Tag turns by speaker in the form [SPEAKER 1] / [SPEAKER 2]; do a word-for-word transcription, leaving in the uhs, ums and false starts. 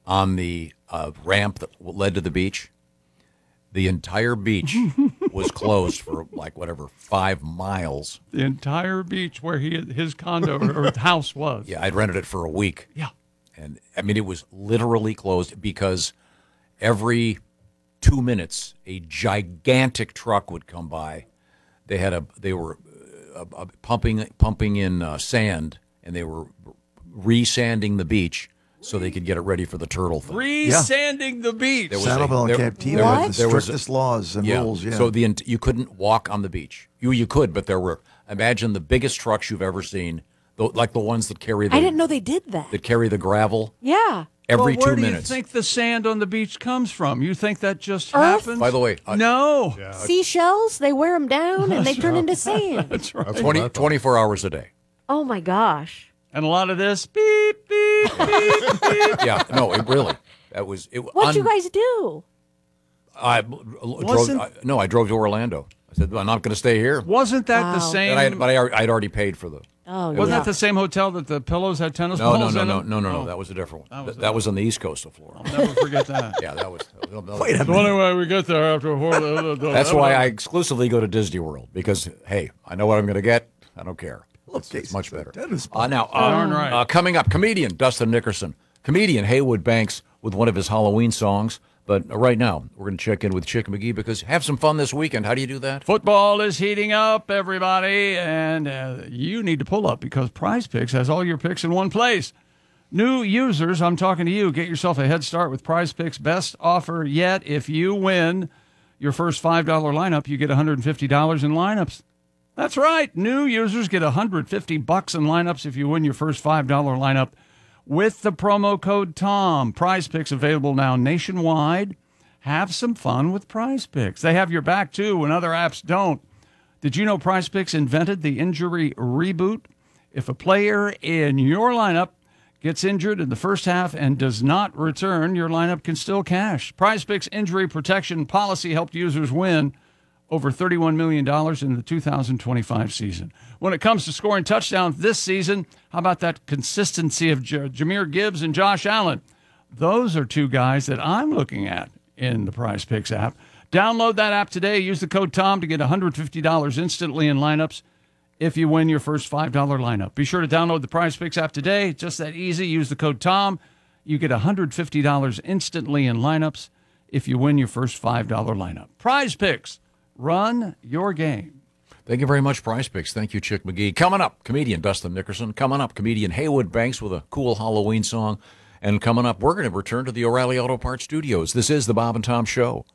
[SPEAKER 1] on the uh, ramp that led to the beach. The entire beach was closed for like whatever five miles.
[SPEAKER 2] The entire beach where he his condo or house was.
[SPEAKER 1] Yeah, I'd rented it for a week.
[SPEAKER 2] Yeah,
[SPEAKER 1] and I mean it was literally closed because every two minutes a gigantic truck would come by. They had a they were uh, uh, pumping pumping in uh, sand, and they were re-sanding the beach so they could get it ready for the turtle thing.
[SPEAKER 2] Re-sanding the beach.
[SPEAKER 1] There was a-
[SPEAKER 3] Saddleville
[SPEAKER 1] there-
[SPEAKER 3] and Captiva
[SPEAKER 1] there
[SPEAKER 3] had
[SPEAKER 1] was-
[SPEAKER 3] the
[SPEAKER 1] there was a-
[SPEAKER 3] strictest laws and
[SPEAKER 1] yeah.
[SPEAKER 3] rules. Yeah.
[SPEAKER 1] So the ent- you couldn't walk on the beach. You you could, but there were imagine the biggest trucks you've ever seen, the, like the ones that carry the
[SPEAKER 4] I didn't know they did that.
[SPEAKER 1] that carry the gravel
[SPEAKER 4] Yeah.
[SPEAKER 1] every
[SPEAKER 2] well, where
[SPEAKER 1] two
[SPEAKER 2] do
[SPEAKER 1] minutes.
[SPEAKER 2] you think the sand on the beach comes from? You think that just
[SPEAKER 4] Earth?
[SPEAKER 2] happens?
[SPEAKER 1] By the way, I-
[SPEAKER 2] no.
[SPEAKER 4] Seashells, they wear them down and they turn into sand.
[SPEAKER 2] That's right.
[SPEAKER 1] twenty, twenty-four hours a day.
[SPEAKER 4] Oh, my gosh.
[SPEAKER 2] And a lot of this beep beep beep beep.
[SPEAKER 1] Yeah, no, it really. That was it.
[SPEAKER 4] What'd
[SPEAKER 1] un-
[SPEAKER 4] you guys do?
[SPEAKER 1] I drove.
[SPEAKER 2] Wasn't-
[SPEAKER 1] I, no, I drove to Orlando. I said I'm not going to stay here.
[SPEAKER 2] Wasn't that the
[SPEAKER 4] Wow.
[SPEAKER 2] same?
[SPEAKER 1] And I, but I, I'd already paid for the.
[SPEAKER 4] Oh,
[SPEAKER 2] wasn't
[SPEAKER 4] yeah.
[SPEAKER 2] that the same hotel that the pillows had tennis
[SPEAKER 1] No, no,
[SPEAKER 2] balls
[SPEAKER 1] no,
[SPEAKER 2] in
[SPEAKER 1] no,
[SPEAKER 2] them?
[SPEAKER 1] no, no, no.
[SPEAKER 2] Oh,
[SPEAKER 1] That was a different one.
[SPEAKER 2] That was
[SPEAKER 1] That, that was on the east coast of Florida.
[SPEAKER 2] I'll never forget that.
[SPEAKER 1] Yeah, that was. That was
[SPEAKER 3] Wait a
[SPEAKER 2] The only way we get there after a
[SPEAKER 1] That's why I exclusively go to Disney World because hey, I know what I'm going to get. I don't care. It's, it's much better.
[SPEAKER 3] tennis
[SPEAKER 1] Uh, now, uh,
[SPEAKER 2] Darn right.
[SPEAKER 1] uh, coming up, comedian Dustin Nickerson, comedian Haywood Banks with one of his Halloween songs. But uh, right now, we're going to check in with Chick McGee because have some fun this weekend. How do you do that?
[SPEAKER 2] Football is heating up, everybody, and uh, you need to pull up because Prize Picks has all your picks in one place. New users, I'm talking to you. Get yourself a head start with Prize Picks' best offer yet. If you win your first five dollar lineup, you get one hundred fifty dollars in lineups. That's right. New users get one hundred fifty bucks in lineups if you win your first five dollar lineup with the promo code TOM. Prize Picks available now nationwide. Have some fun with Prize Picks. They have your back, too, when other apps don't. Did you know Prize Picks invented the injury reboot? If a player in your lineup gets injured in the first half and does not return, your lineup can still cash. Prize Picks injury protection policy helped users win over thirty-one million dollars in the two thousand twenty-five season. When it comes to scoring touchdowns this season, how about that consistency of J- Jahmyr Gibbs and Josh Allen? Those are two guys that I'm looking at in the Prize Picks app. Download that app today. Use the code TOM to get one hundred fifty dollars instantly in lineups if you win your first five dollar lineup. Be sure to download the Prize Picks app today. It's just that easy. Use the code TOM. You get one hundred fifty dollars instantly in lineups if you win your first five dollar lineup. Prize Picks. Run your game.
[SPEAKER 1] Thank you very much, Prize Picks. Thank you, Chick McGee. Coming up, comedian Dustin Nickerson. Coming up, comedian Haywood Banks with a cool Halloween song. And coming up, we're going to return to the O'Reilly Auto Parts Studios. This is the Bob and Tom Show.